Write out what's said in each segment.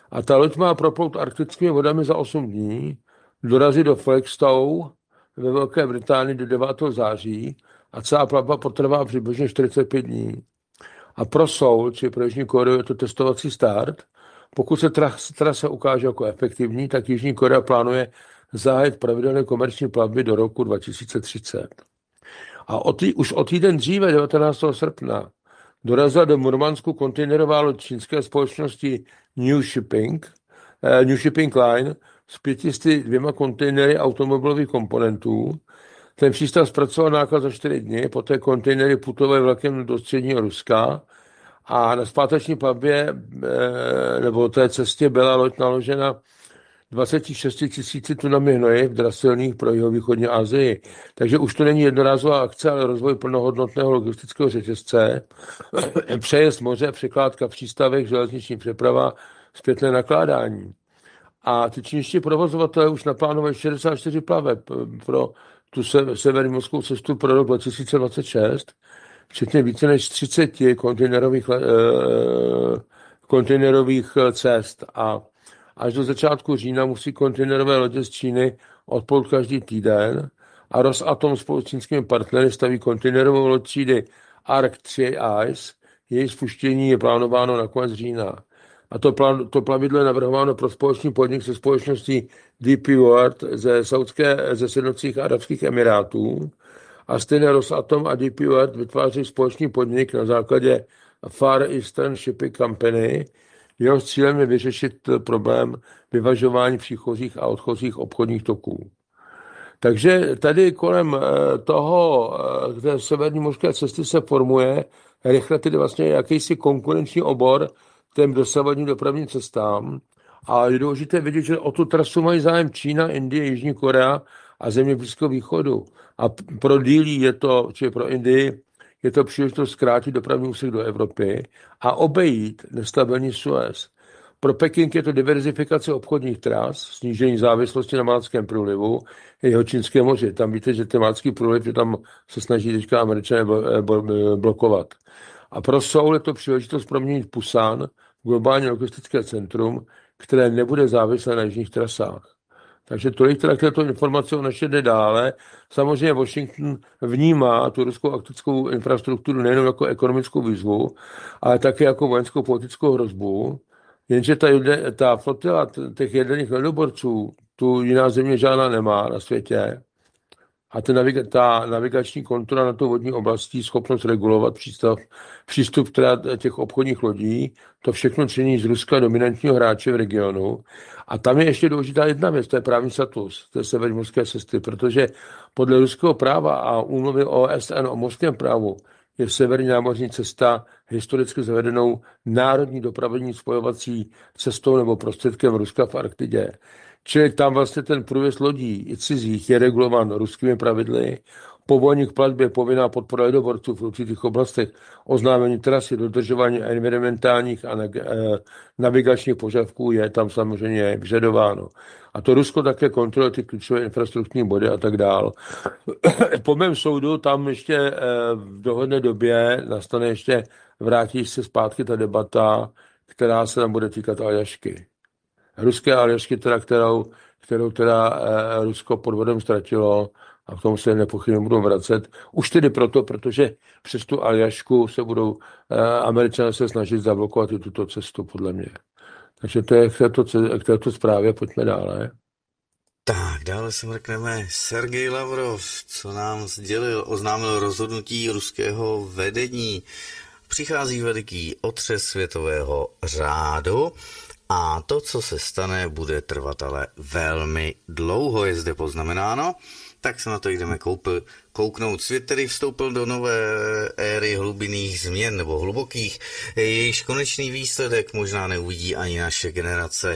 A ta loď má proplout arktickými vodami za 8 dní, dorazit do Felixstowe ve Velké Británii do 9. září a celá plavba potrvá přibližně 45 dní. A pro Seoul, či pro Jižní Koreu, je to testovací start. Pokud se trasa ukáže jako efektivní, tak Jižní Korea plánuje zahájit pravidelné komerční plavby do roku 2030. A už o týden dříve, 19. srpna, dorazila do Murmansku kontejnerová loď čínské společnosti New Shipping Line s 502 kontejnery automobilových komponentů. Ten přístav zpracoval náklad za 4 dny, poté kontejnery putovaly vlakem do středního Ruska a na zpáteční plavbě nebo té cestě byla loď naložena 26 000 tunami hnojiv drasilných pro jihovýchodní Asii. Takže už to není jednorázová akce, ale rozvoj plnohodnotného logistického řetězce, přejezd moře, překládka v přístavech, železniční přeprava, zpětné nakládání. A ty čínští provozovatelé už naplánovali 64 plaveb pro tu severní mořskou cestu pro rok 2026, včetně více než 30 kontejnerových cest. A až do začátku října musí kontejnerové lodě z Číny odplout každý týden a Rosatom spolu s čínskými partnery staví kontejnerovou loď třídy Ark 3 Ice. Její spuštění je plánováno na konec října. A to plavidlo je navrhováno pro společný podnik se společností DP World ze Sjednocených arabských emirátů. A stejně Rosatom a DP World vytváří společný podnik na základě Far Eastern Shipping Company. Jeho cílem je vyřešit problém vyvažování příchozích a odchozích obchodních toků. Takže tady kolem té severní mořské cesty se formuje rychle tedy vlastně jakýsi konkurenční obor těm dosavadním dopravním cestám. A je důležité vidět, že o tu trasu mají zájem Čína, Indie, Jižní Korea a země Blízkého východu. A pro Dílí je to, či pro Indii, je to příležitost zkrátit dopravní úsek do Evropy a obejít nestabilní Suez. Pro Peking je to diverzifikace obchodních tras, snížení závislosti na Malátském průlivu a Jihočínské moři. Tam víte, že ten Malátský průliv, že tam se snaží teďka Američané blokovat. A pro Seoul je to příležitost proměnit Pusan v globální logistické centrum, které nebude závislé na jižních trasách. Takže tolik teda k této informace o naše jde dále. Samozřejmě Washington vnímá tu ruskou arktickou infrastrukturu nejen jako ekonomickou výzvu, ale také jako vojenskou politickou hrozbu. Jenže ta flotila těch jaderných ledoborců tu jiná země žádná nemá na světě. A ta navigační kontrola na to vodní oblastí, schopnost regulovat přístup těch obchodních lodí, to všechno činí z Ruska dominantního hráče v regionu. A tam je ještě důležitá jedna věc, to je právní status té severní mořské cesty, protože podle ruského práva a úmluvy OSN o mořském právu je severní námořní cesta historicky zavedenou národní dopravní spojovací cestou nebo prostředkem Ruska v Arktidě. Čili tam vlastně ten průjezd lodí i cizích je regulován ruskými pravidly. Povolení k platbě, povinná podpora ledoborců v určitých oblastech, oznámení trasy, dodržování environmentálních a navigačních požadavků je tam samozřejmě vyžadováno. A to Rusko také kontroluje ty klíčové infrastrukturní body a tak dál. Po mém soudu tam ještě v dohledné době nastane ještě, vrátí se zpátky ta debata, která se nám bude týkat Aljašky. Ruské Aljašky, kterou Rusko podvodem ztratilo, a k tomu se nepochybně budou vracet. Už tedy protože přes tu Aljašku se budou Američané se snažit zablokovat i tuto cestu, podle mě. Takže to je k této zprávě, pojďme dále. Tak, dále se mrkneme. Sergej Lavrov, co nám oznámil rozhodnutí ruského vedení. Přichází veliký otřes světového řádu. A to, co se stane, bude trvat ale velmi dlouho, je zde poznamenáno. Tak se na to jdeme kouknout. Svět tedy vstoupil do nové éry hlubinných změn nebo hlubokých. Jejíž konečný výsledek možná neuvidí ani naše generace,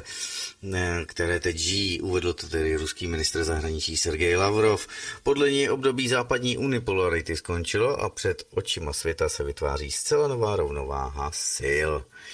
které teď žijí, uvedl to tedy ruský ministr zahraničí Sergej Lavrov. Podle něj období západní unipolarity skončilo a před očima světa se vytváří zcela nová rovnováha sil.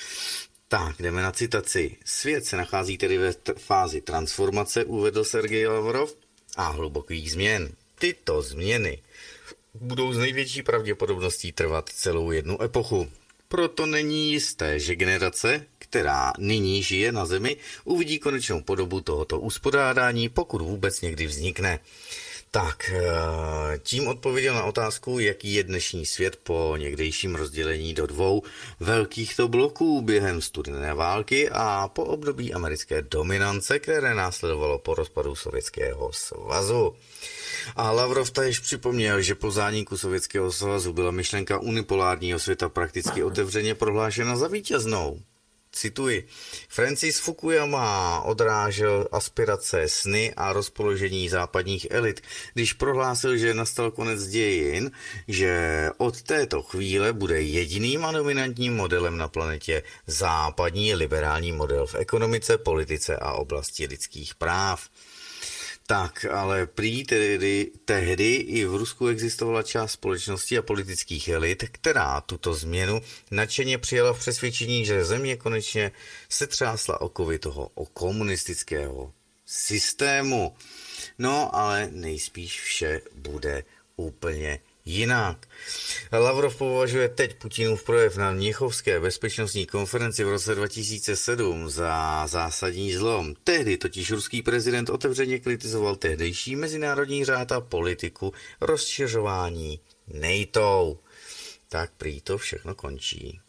Tak, jdeme na citaci. Svět se nachází tedy ve fázi transformace, uvedl Sergej Lavrov, a hlubokých změn. Tyto změny budou s největší pravděpodobností trvat celou jednu epochu. Proto není jisté, že generace, která nyní žije na Zemi, uvidí konečnou podobu tohoto uspořádání, pokud vůbec někdy vznikne. Tak, tím odpověděl na otázku, jaký je dnešní svět po někdejším rozdělení do dvou velkých bloků během studené války a po období americké dominance, které následovalo po rozpadu Sovětského svazu. A Lavrov též připomněl, že po zániku Sovětského svazu byla myšlenka unipolárního světa prakticky otevřeně prohlášena za vítěznou. Cituji, Francis Fukuyama odrážel aspirace, sny a rozpoložení západních elit, když prohlásil, že nastal konec dějin, že od této chvíle bude jediným a dominantním modelem na planetě západní liberální model v ekonomice, politice a oblasti lidských práv. Tak, ale prý tehdy i v Rusku existovala část společnosti a politických elit, která tuto změnu nadšeně přijala v přesvědčení, že země konečně se třásla okovy toho komunistického systému. No, ale nejspíš vše bude úplně jinak. Lavrov považuje teď Putinův projev na Mnichovské bezpečnostní konferenci v roce 2007 za zásadní zlom. Tehdy totiž ruský prezident otevřeně kritizoval tehdejší mezinárodní řád a politiku rozšiřování NATO. Tak prý to všechno končí.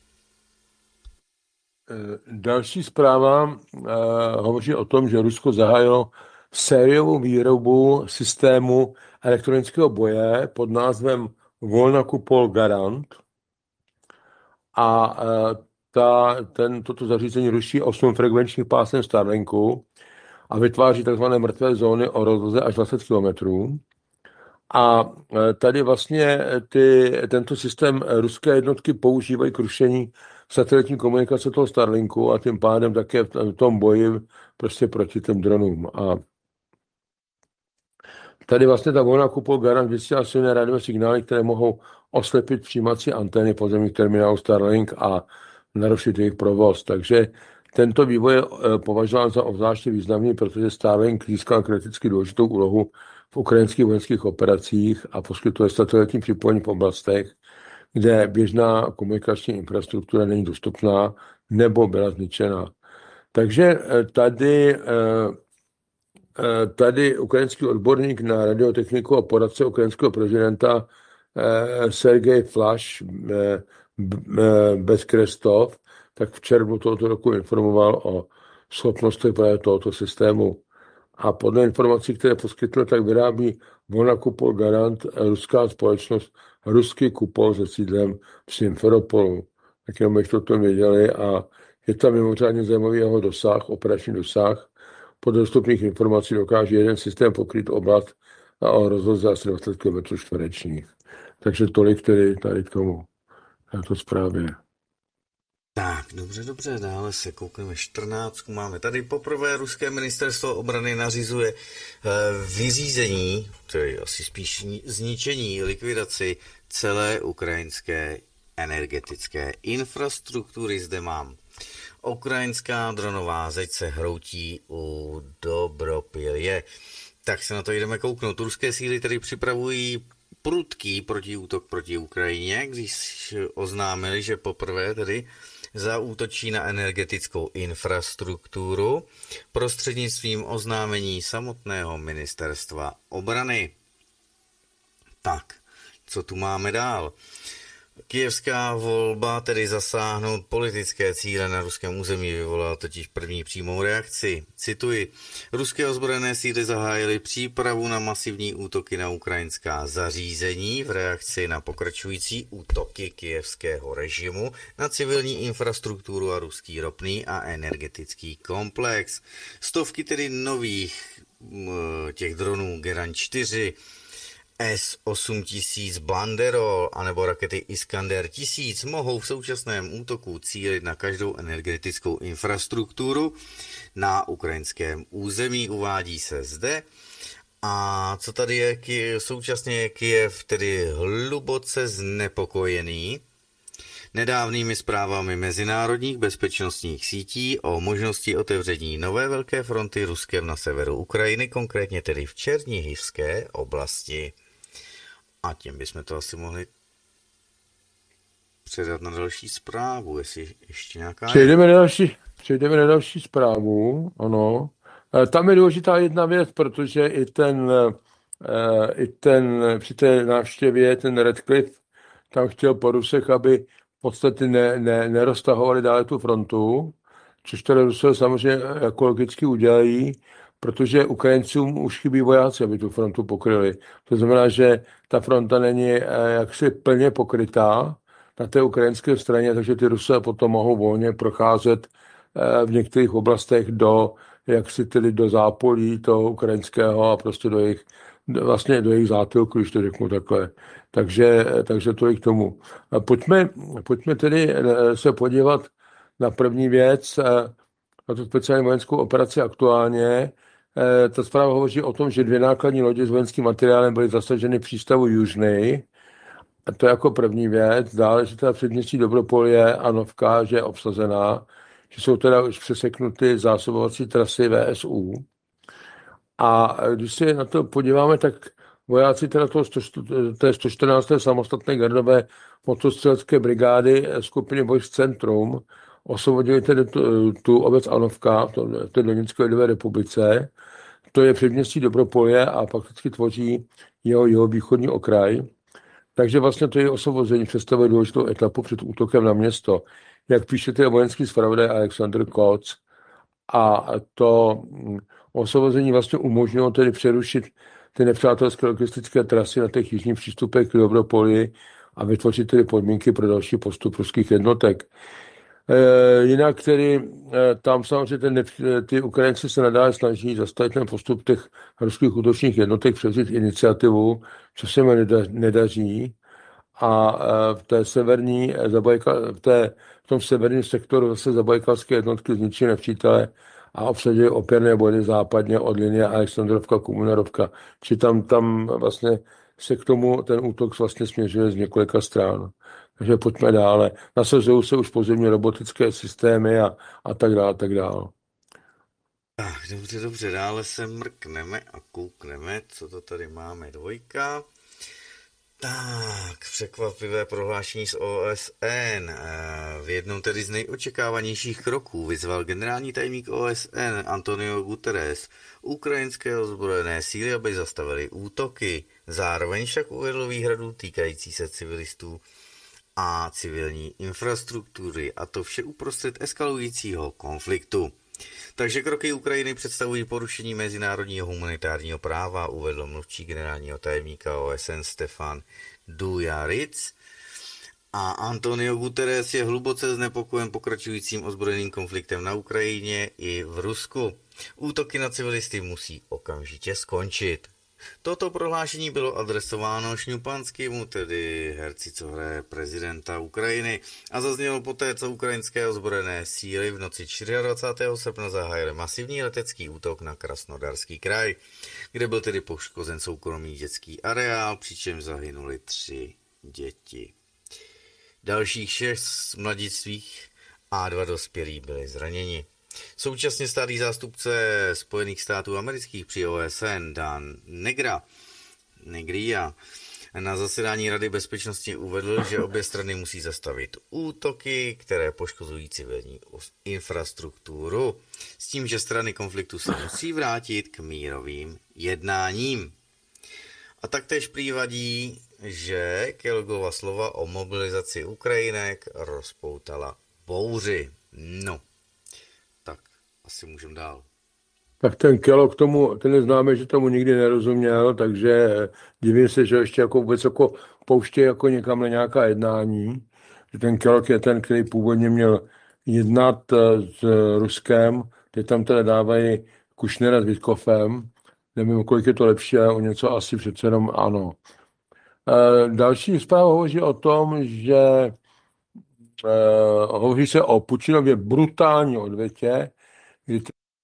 Další zpráva hovoří o tom, že Rusko zahájilo sériovou výrobu systému elektronického boje pod názvem Volna-Kupol Garant a toto zařízení ruší 8 frekvenčních pásem Starlinku a vytváří tzv. Mrtvé zóny o rozloze až 20 km. A tady vlastně tento systém ruské jednotky používají k rušení satelitní komunikace toho Starlinku a tím pádem také v tom boji prostě proti těm dronům. A tady vlastně ta Volna-Kupol Garant vysílá silné rádiové signály, které mohou oslepit přijímací antény pozemních terminálů Starlink a narušit jejich provoz. Takže tento vývoj je považován za obzvláště významný, protože Starlink získal kriticky důležitou úlohu v ukrajinských vojenských operacích a poskytuje satelitní připojení v oblastech, kde běžná komunikační infrastruktura není dostupná nebo byla zničena. Takže tady ukrajinský odborník na radiotechniku a poradce ukrajinského prezidenta Sergej Flaš Bezkrestov, tak v červnu tohoto roku informoval o schopnostech právě tohoto systému. A podle informací, které poskytl, tak vyrábí Volna-Kupol Garant ruská společnost Ruský Kupol se sídlem v Simferopolu. Tak jenom bych to věděli a je tam mimořádně zajímavý jeho dosah, operační dosah. Podle dostupných informací dokáže jeden systém pokryt oblast a o rozloze asi 20 km čtverečních. Takže tolik tedy tady k tomu, této zprávě. Tak, dobře, dále se koukneme 14. Máme tady poprvé ruské ministerstvo obrany nařizuje vyřízení, tedy asi spíš zničení, likvidaci celé ukrajinské energetické infrastruktury. Zde mám ukrajinská dronová zeď se hroutí u Dobropilje. Tak se na to jdeme kouknout. Ruské síly tedy připravují prudký protiútok proti Ukrajině, když oznámili, že poprvé tedy zaútočí na energetickou infrastrukturu prostřednictvím oznámení samotného ministerstva obrany. Tak, co tu máme dál? Kyjevská volba, tedy zasáhnout politické cíle na ruském území, vyvolala totiž první přímou reakci. Cituji, ruské ozbrojené síly zahájily přípravu na masivní útoky na ukrajinská zařízení v reakci na pokračující útoky kyjevského režimu na civilní infrastrukturu a ruský ropný a energetický komplex. Stovky tedy nových těch dronů Geran 4, S-8000 Banderol anebo rakety Iskander 1000 mohou v současném útoku cílit na každou energetickou infrastrukturu na ukrajinském území, uvádí se zde. A co tady je, současně je Kyjev tedy hluboce znepokojený nedávnými zprávami mezinárodních bezpečnostních sítí o možnosti otevření nové velké fronty Ruskem na severu Ukrajiny, konkrétně tedy v Černihivské oblasti. A tím bychom to asi mohli předat na další zprávu, jestli ještě nějaká je. Přejdeme na další zprávu, ano. Tam je důležitá jedna věc, protože při té návštěvě ten Radcliffe tam chtěl po Rusech, aby v podstatě neroztahovali dále tu frontu, což teda Rusové samozřejmě jako logicky udělají, protože Ukrajincům už chybí vojáci, aby tu frontu pokryli. To znamená, že ta fronta není jaksi plně pokrytá na té ukrajinské straně, takže ty Rusové potom mohou volně procházet v některých oblastech jaksi tedy do zápolí toho ukrajinského a prostě vlastně do jejich zátylku, když to řeknu takhle. Takže to i k tomu. Pojďme tedy se podívat na první věc, na tu speciální vojenskou operaci aktuálně. Ta zpráva hovoří o tom, že 2 nákladní lodě s vojenským materiálem byly zasaženy v přístavu Južnej. A to je jako první věc. Dále, že teda předměstí Dobropolje a Novka, že je obsazená, že jsou teda už přeseknuty zásobovací trasy VSU. A když se na to podíváme, tak vojáci teda té 114. samostatné gardové motostřelecké brigády skupiny vojsk Centrum osvobodili tedy tu obec Anovka v té Doněcké lidové republice. To je předměstí Dobropolje a fakticky tvoří jeho východní okraj. Takže vlastně to je osvobození představuje důležitou etapu před útokem na město. Jak píšete vojenský zpravodaj Alexander Koc, a to osvobození vlastně umožnilo tedy přerušit ty nepřátelské logistické trasy na těch jižních přístupech k Dobropoli a vytvořit tedy podmínky pro další postup ruských jednotek. Jinak tedy tam samozřejmě ty Ukrajinci se nadále snaží zastavit ten postup těch ruských útočních jednotek, převzít iniciativu, co se mi nedaří. A v tom severním sektoru zase zabajkalské jednotky zničily nepřítele a obsadili opěrné body západně od linie Alexandrovka, Komunarovka. Či tam vlastně se k tomu ten útok vlastně směřuje z několika stran. Takže pojďme dále. Nasazují se už pozemní robotické systémy a tak dále, tak dále. Dobře, dále se mrkneme a koukneme, co to tady máme, 2. Tak, překvapivé prohlášení z OSN. V jednom tedy z nejočekávanějších kroků vyzval generální tajemník OSN Antonio Guterres ukrajinské ozbrojené síly, aby zastavili útoky. Zároveň však uvedl výhradu týkající se civilistů a civilní infrastruktury, a to vše uprostřed eskalujícího konfliktu. Takže kroky Ukrajiny představují porušení mezinárodního humanitárního práva, uvedl mluvčí generálního tajemníka OSN Stefan Dujarric. A Antonio Guterres je hluboce znepokojen pokračujícím ozbrojeným konfliktem na Ukrajině i v Rusku. Útoky na civilisty musí okamžitě skončit. Toto prohlášení bylo adresováno Šňupanskému, tedy herci, co hraje prezidenta Ukrajiny, a zaznělo poté, co ukrajinské ozbrojené síly v noci 24. srpna zahájily masivní letecký útok na Krasnodarský kraj, kde byl tedy poškozen soukromý dětský areál, přičemž zahynuli 3 děti. Dalších 6 mladistvých a 2 dospělí byli zraněni. Současně stálý zástupce Spojených států amerických při OSN Dan Negria na zasedání Rady bezpečnosti uvedl, že obě strany musí zastavit útoky, které poškozují civilní infrastrukturu, s tím, že strany konfliktu se musí vrátit k mírovým jednáním. A taktéž prý že Kellogova slova o mobilizaci Ukrajinek rozpoutala bouři. No, tak asi můžeme dál. Tak ten Kellogg ten je známé, že tomu nikdy nerozuměl, takže divím se, že ještě jako vůbec jako pouště jako někam na nějaká jednání. Že ten Kellogg je ten, který původně měl jednat s Ruskem, teď tam teda dávají Kušnera s Witkofem. Nevím, kolik je to lepší, ale o něco asi přece jenom ano. Další zpráva hovoří o tom, že hovoří se o Putinově brutální odvětě, kdy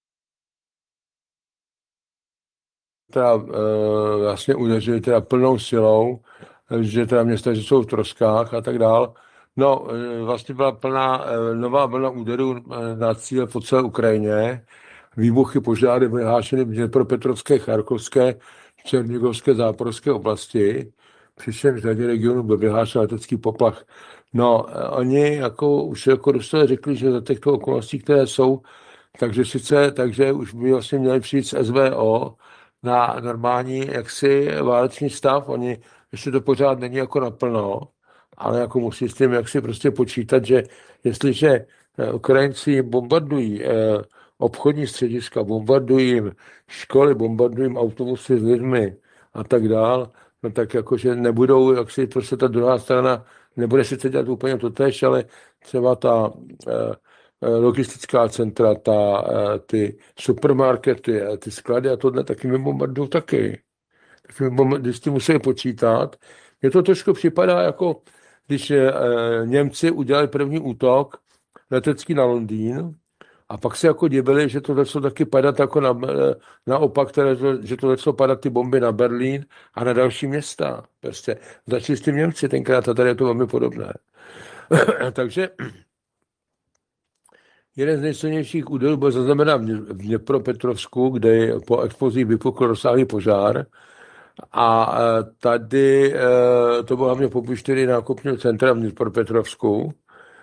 teda vlastně udeřili teda plnou silou, že teda města, že jsou v troskách a tak dál. No, vlastně byla nová vlna úderů na cíle po celé Ukrajině. Výbuchy, požáry vyhlášeny v Dněpropetrovské, Charkovské, Černigovské, Záporské oblasti. přičemž v řadě regionů byl vyhlášen letecký poplach. No, oni jako už jako Rusové řekli, že za těchto okolností, které jsou, takže už by vlastně měli přijít z SVO na normální jaksi válečný stav. Oni, ještě to pořád není jako naplno, ale jako musí s tím jaksi prostě počítat, že jestliže Ukrajinci bombardují obchodní střediska, bombardují jim školy, bombardují jim autobusy s lidmi a tak dál, no tak jakože nebudou, jaksi prostě ta druhá strana nebude sice dělat úplně totéž, ale třeba ta logistická centra, ty supermarkety, ty sklady a tohle taky mi bombardují taky. Když ty musí počítat. Mně to trošku připadá, jako když Němci udělali první útok letecký na Londýn a pak se jako divili, že to začalo taky padat jako naopak, že to začalo padat ty bomby na Berlín a na další města. Prostě začali s tím Němci tenkrát a tady je to velmi podobné. Takže jeden z nejsilnějších úderů byl zaznamenán v Dněpropetrovsku, kde po explozích vypukl rozsáhlý požár. A tady to bylo hlavně pobuštěný nákupního centra v Dněpropetrovsku.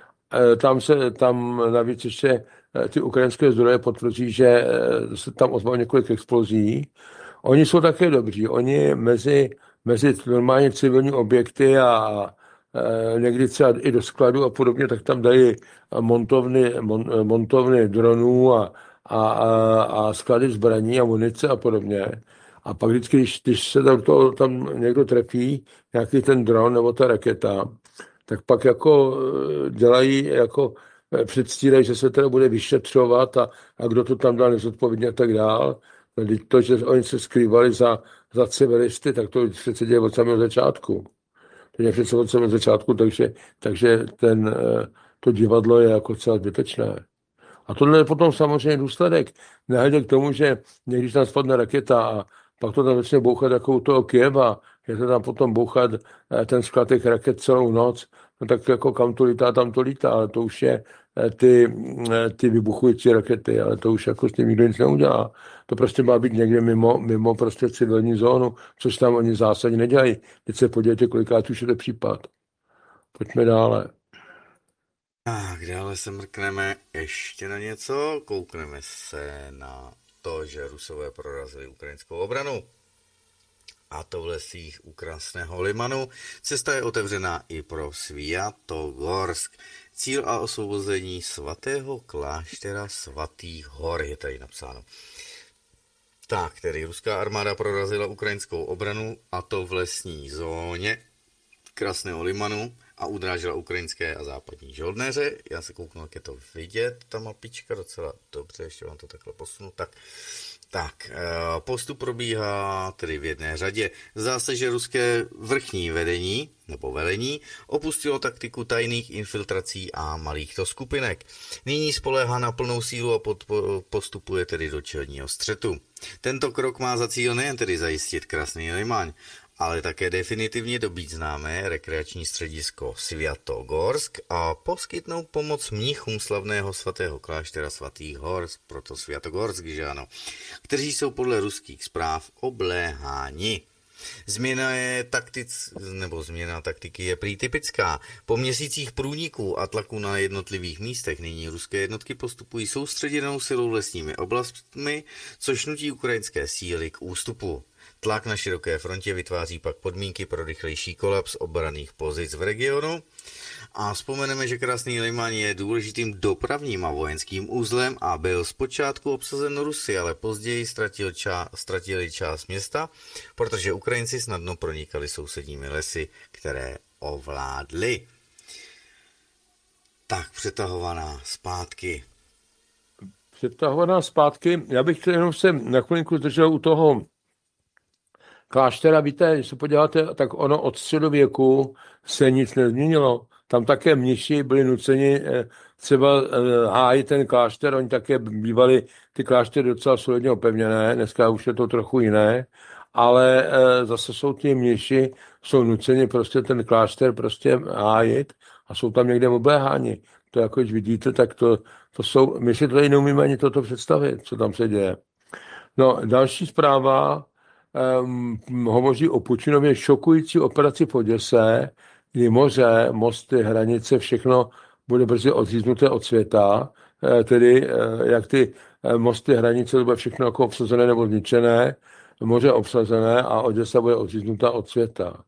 Tam navíc ještě ty ukrajinské zdroje potvrdí, že se tam ozvalo několik explozí. Oni jsou také dobří. Oni mezi normálně civilní objekty a někdy třeba i do skladu a podobně, tak tam dají montovny dronů a sklady zbraní a munice a podobně. A pak vždycky, když se tam někdo trefí, nějaký ten dron nebo ta raketa, tak pak jako dělají, jako předstírají, že se teda bude vyšetřovat a kdo to tam dal nezodpovědně a tak dál. To, že oni se skrývali za civilisty, tak to přece děje od samého začátku. To je přece od samého začátku, takže to divadlo je jako celé zbytečné. A tohle je potom samozřejmě důsledek. Nehledě k tomu, že někdy tam spadne raketa a pak to tam začne bouchat jako u toho Kyjeva, je to tam potom bouchat ten sklad těch raket celou noc, no tak jako kam to lítá, tam to lítá, ale to už je ty vybuchující rakety, ale to už jako s tím nikdo nic neudělá. To prostě má být někde mimo prostě civilní zónu, což tam oni zásadně nedělají. Teď se podívejte, kolikrát už je to případ. Pojďme dále. Tak, dále se mrkneme ještě na něco, koukneme se na to, že Rusové prorazili ukrajinskou obranu. A to v lesích u Krasného Limanu. Cesta je otevřená i pro Sviatogorsk. Cíl a osvobození svatého kláštera Svatých hor je tady napsáno. Tak, tedy ruská armáda prorazila ukrajinskou obranu, a to v lesní zóně Krasného Limanu, a udrážela ukrajinské a západní žoldnéře. Já se kouknu, jak je to vidět, ta mapička docela dobře, ještě vám to takhle posunu. Tak, postup probíhá tedy v jedné řadě. Zdá se, že ruské vrchní vedení nebo velení opustilo taktiku tajných infiltrací a malýchto skupinek. Nyní spoléhá na plnou sílu a postupuje tedy do čelního střetu. Tento krok má za cíl nejen tedy zajistit Krasný Liman, ale také definitivně dobít známé rekreační středisko Sviatogorsk a poskytnout pomoc mnichům slavného svatého kláštera Svatých hor, proto Sviatogorsk, že ano, kteří jsou podle ruských zpráv obléháni. Změna taktiky je prý typická. Po měsících průniků a tlaku na jednotlivých místech nyní ruské jednotky postupují soustředěnou silou lesními oblastmi, což nutí ukrajinské síly k ústupu. Tlak na široké frontě vytváří pak podmínky pro rychlejší kolaps obranných pozic v regionu. A vzpomeneme, že Krasný Liman je důležitým dopravním a vojenským uzlem a byl zpočátku obsazen Rusy, ale později ztratili část města, protože Ukrajinci snadno pronikali sousedními lesy, které ovládli. Tak, přetahovaná zpátky. Já bych jenom se na chvilinku zdržel u toho kláštera. Víte, když se podíváte, tak ono od středověku se nic nezměnilo. Tam také mniši byli nuceni třeba hájit ten klášter, oni také bývali ty kláštery docela solidně opevněné, dneska už je to trochu jiné, ale zase jsou ti mniši, jsou nuceni prostě ten klášter prostě hájit a jsou tam někde obléháni. To jako, když vidíte, tak to jsou, my si tady neumíme ani toto představit, co tam se děje. No, další zpráva hovoří o Putinově šokující operaci v Oděse, kdy moře, mosty, hranice, všechno bude brzy odříznuté od světa, tedy jak ty mosty, hranice, to bude všechno jako obsazené nebo zničené, moře obsazené a Oděsa bude odříznutá od světa.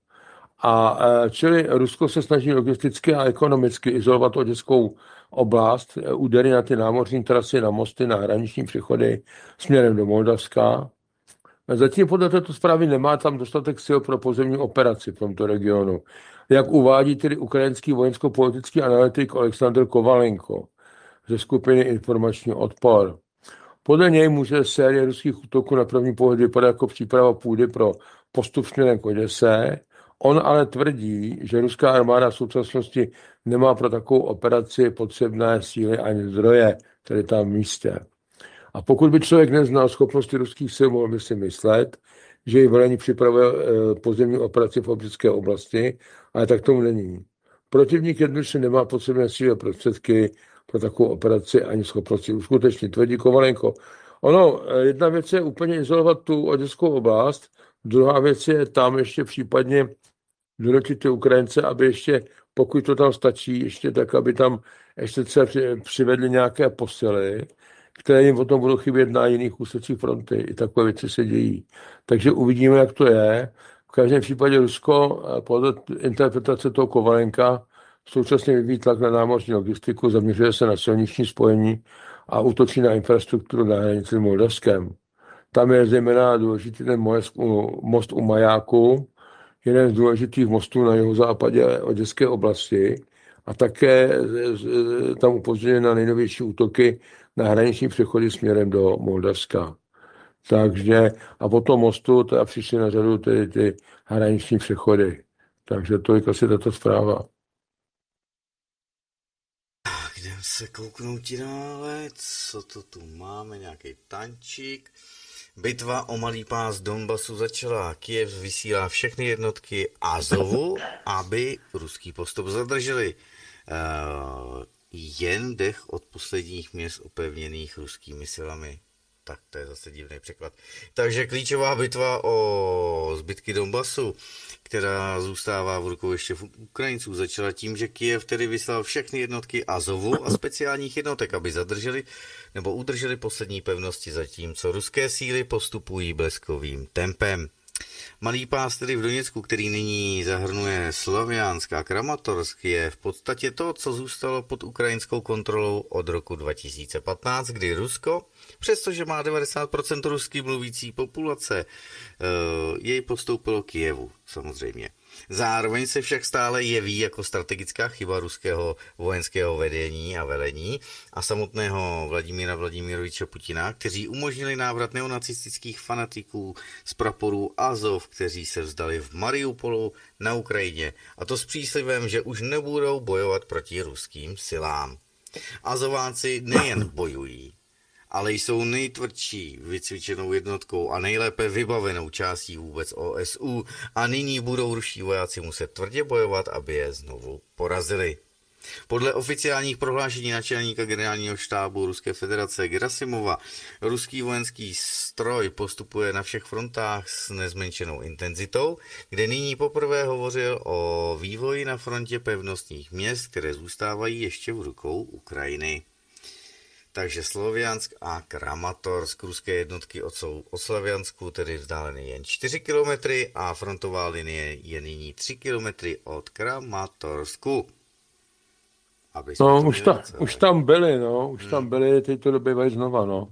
A čili Rusko se snaží logisticky a ekonomicky izolovat oděskou oblast, údery na ty námořní trasy, na mosty, na hraniční přechody směrem do Moldavska. Zatím podle této zprávy nemá tam dostatek sil pro pozemní operaci v tomto regionu. Jak uvádí tedy ukrajinský vojensko-politický analytik Oleksandr Kovalenko ze skupiny Informační odpor. Podle něj může série ruských útoků na první pohled vypadat jako příprava půdy pro postup směrem k Oděse. On ale tvrdí, že ruská armáda v současnosti nemá pro takovou operaci potřebné síly ani zdroje, tedy tam v místě. A pokud by člověk neznal schopnosti ruských sil, mohl by si myslet, že ji velení připravuje pozemní operaci v obřecké oblasti, ale tak tomu není. Protivník jednoduše nemá potřebné síly a prostředky pro takovou operaci ani schopnosti uskutečnit, tvrdí Kovalenko. Jedna věc je úplně izolovat tu oděskou oblast, druhá věc je tam ještě případně donutit ty Ukrajince, aby ještě, pokud to tam stačí, ještě tak, aby tam ještě třeba přivedli nějaké posily, které jim potom budou chybět na jiných úsecích fronty. I takové věci se dějí. Takže uvidíme, jak to je. V každém případě Rusko, podle interpretace toho Kovalenka, současně vyvíjí tlak na námořní logistiku, zaměřuje se na silniční spojení a útočí na infrastrukturu na hranici s Moldavskem. Tam je zejména důležitý ten most u Majáku, jeden z důležitých mostů na jihozápadě Oděské oblasti a také tam upozorňuje na nejnovější útoky na hraniční přechody směrem do Moldavska. Takže a po tom mostu teda přišly na řadu ty hraniční přechody. Takže to je asi tato zpráva. Jdem se kouknout dále, co to tu máme, nějaký tančík. Bitva o malý pás Donbasu začala. Kyjev vysílá všechny jednotky Azovu, aby ruský postup zadrželi. Jen dech od posledních měst opevněných ruskými silami. Tak to je zase divný překlad. Takže klíčová bitva o zbytky Donbasu, která zůstává v rukou ještě Ukrajinců, začala tím, že Kyjev tedy vyslal všechny jednotky Azovu a speciálních jednotek, aby zadrželi nebo udrželi poslední pevnosti, zatímco ruské síly postupují bleskovým tempem. Malý pás tedy v Doněcku, který nyní zahrnuje Sloviansk a Kramatorsk, je v podstatě to, co zůstalo pod ukrajinskou kontrolou od roku 2015, kdy Rusko, přestože má 90% rusky mluvící populace, jej postoupilo Kyjevu, samozřejmě. Zároveň se však stále jeví jako strategická chyba ruského vojenského vedení a velení a samotného Vladimíra Vladimiroviče Putina, kteří umožnili návrat neonacistických fanatiků z praporů Azov, kteří se vzdali v Mariupolu na Ukrajině, a to s příslibem, že už nebudou bojovat proti ruským silám. Azováci nejen bojují, ale jsou nejtvrdší vycvičenou jednotkou a nejlépe vybavenou částí vůbec OSU a nyní budou ruští vojáci muset tvrdě bojovat, aby je znovu porazili. Podle oficiálních prohlášení načelníka generálního štábu Ruské federace Gerasimova, ruský vojenský stroj postupuje na všech frontách s nezmenšenou intenzitou, kde nyní poprvé hovořil o vývoji na frontě pevnostních měst, které zůstávají ještě v rukou Ukrajiny. Takže Sloviansk a Kramatorsk, ruské jednotky jsou od Sloviansku tedy vzdáleny jen 4 km a frontová linie je nyní 3 km od Kramatorsku. Už tam byli, teď to dobývají znova,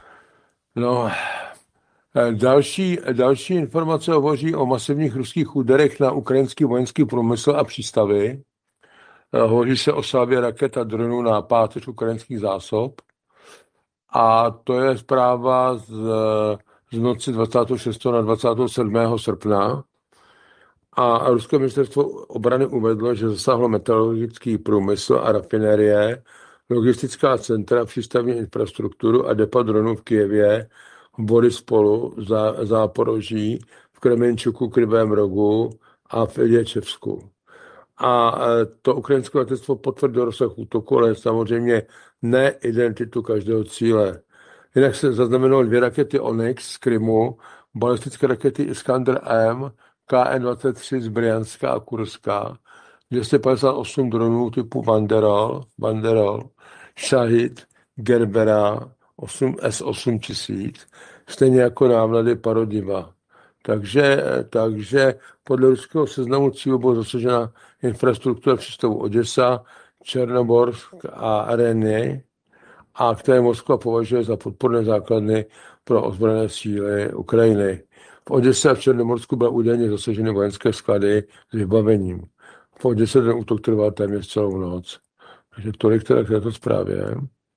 Další informace hovoří o masivních ruských úderech na ukrajinský vojenský průmysl a přístavy. Hovoří se o salvě raket a dronů na páteř ukrajinských zásob. A to je zpráva z noci 26. na 27. srpna. A ruské ministerstvo obrany uvedlo, že zasáhlo metalurgický průmysl a rafinérie, logistická centra, přístavní infrastrukturu a depa dronů v Kyjevě, v Borispolu, Záporoží, v Kremenčuku, Krivém Rogu a v Iljičevsku. A to ukrajinské letectvo potvrdilo rozsah útoku, ale samozřejmě ne identitu každého cíle. Jinak se zaznamenalo 2 rakety Onyx z Krymu balistické rakety Iskander-M, KN-23 z Bryanska a Kurska, 258 dronů typu Banderol, Shahid, Gerbera, S-8000, stejně jako návlady Parodiva. Takže podle ruského seznamu cílů byla dosažena infrastruktura přístavu Oděsa, Černoborsk a Reny, a které Moskva považuje za podporné základny pro ozbrojené síly Ukrajiny. V Oděse a v Černomorsku byly údajně zasaženy vojenské sklady s vybavením. V Oděse ten útok trval téměř celou noc. Takže tolik teda k této zprávě.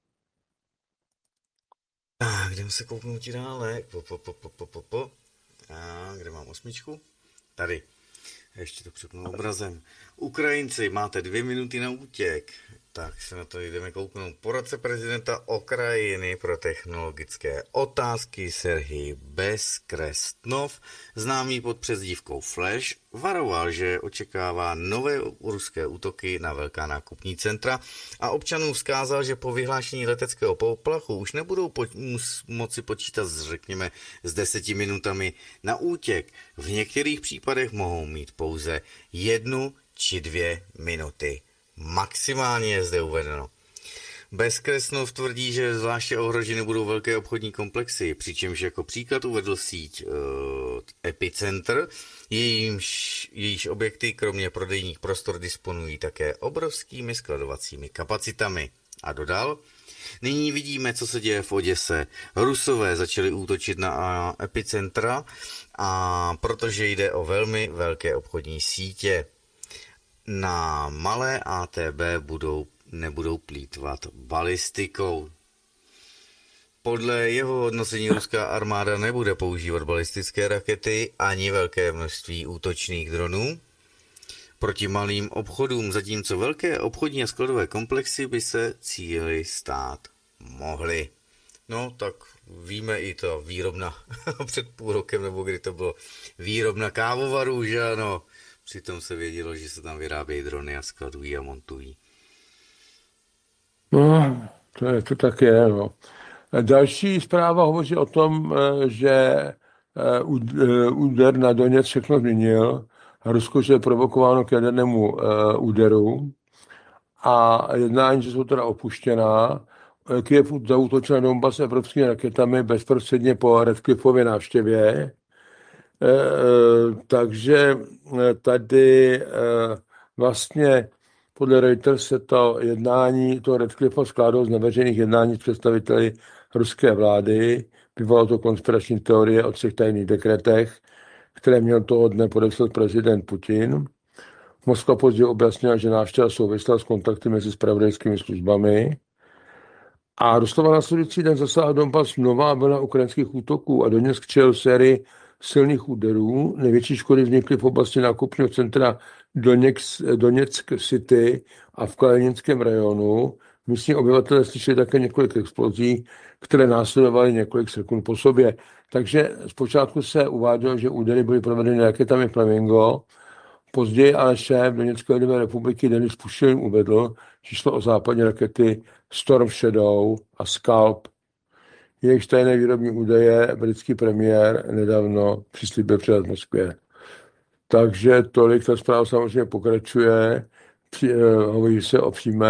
Tak, jdeme se kouknout dále. Kde mám 8? Tady. Ještě to přepnu obrazem. Ukrajinci, máte 2 minuty na útěk. Tak se na to jdeme kouknout. Poradce prezidenta Ukrajiny pro technologické otázky Serhij Bezkresnov, známý pod přezdívkou Flash, varoval, že očekává nové ruské útoky na velká nákupní centra a občanům vzkázal, že po vyhlášení leteckého poplachu už nebudou moci počítat řekněme s 10 minutami na útěk. V některých případech mohou mít pouze 1 či 2 minuty. Maximálně je zde uvedeno. Bezkresnov tvrdí, že zvláště ohroženy budou velké obchodní komplexy, přičemž jako příklad uvedl síť Epicenter, jejíž objekty kromě prodejních prostor disponují také obrovskými skladovacími kapacitami. A dodal, nyní vidíme, co se děje v Oděse. Rusové začali útočit na Epicentra, a protože jde o velmi velké obchodní sítě. Na malé ATB nebudou plýtvat balistikou. Podle jeho hodnocení ruská armáda nebude používat balistické rakety ani velké množství útočných dronů proti malým obchodům, zatímco velké obchodní a skladové komplexy by se cíli stát mohly. No tak víme i to výrobna před půl rokem, nebo kdy to bylo, výrobna kávovarů, že ano. Přitom se vědělo, že se tam vyrábějí drony a skladují a montují. No, to tak je. No. Další zpráva hovoří o tom, že úder na Doněck všechno změnil. Rusko, že je provokováno k jadernému úderu a jednání, že jsou teda opuštěná. Kyjev zaútočil na Donbas evropskými raketami bezprostředně po Radcliffově návštěvě. Takže tady vlastně podle Reuters se to jednání, to Radcliffe skládalo z neveřejných jednání s představiteli ruské vlády. Vyvolalo to konspirační teorie o 3 tajných dekretech, které měl toho dne podepsat prezident Putin. Moskva později objasnila, že návštěva souvisela s kontakty mezi zpravodajskými službami. A doslova následující den zasáhla Donbas nová vlna ukrajinských útoků a Doněck čelil sérii silných úderů. Největší škody vznikly v oblasti nákupního centra Doněck City a v Kalininském rajonu. Místní obyvatelé slyšeli také několik explozí, které následovaly několik sekund po sobě. Takže zpočátku se uvádělo, že údery byly provedeny raketami Flamingo. Později ale šéf Doněcké lidové republiky Denis Pušilin uvedl, že šlo o západní rakety Storm Shadow a Scalp. Jejich tajné výrobní údaje britský premiér nedávno přislíbil předat Moskvě. Takže tolik, ta zpráva samozřejmě pokračuje. Hovoří se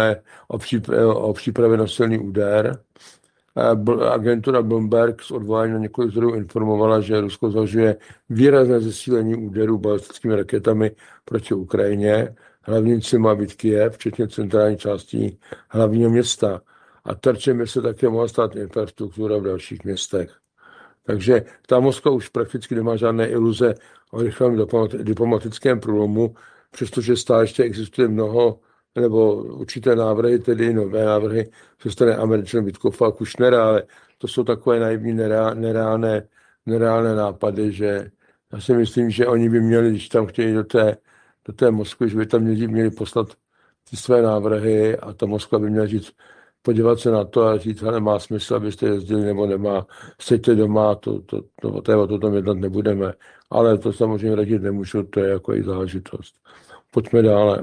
o přípravě na silný úder. Agentura Bloomberg s odvoláním na několik zdrojů informovala, že Rusko zvažuje výrazné zesílení úderů balistickými raketami proti Ukrajině. Hlavním cílem má být Kyjev, včetně centrální částí hlavního města. A terčem města také mohla stát infrastruktura v dalších městech. Takže ta Moskva už prakticky nemá žádné iluze o rychlém diplomatickém průlomu, přestože stále ještě existuje mnoho nebo určité návrhy, tedy nové návrhy ze strany Američanů Witkoffa a Kushnera, ale to jsou takové naivní, nereálné nápady, že já si myslím, že oni by měli, když tam chtějí do té Moskvy, že by tam měli poslat ty své návrhy a ta Moskva by měla říct, podívat se na to a říct, ale má smysl, abyste jezdili nebo nemá, seďte doma, to tam jednat nebudeme. Ale to samozřejmě radit nemůžu, to je jako i záležitost. Pojďme dále.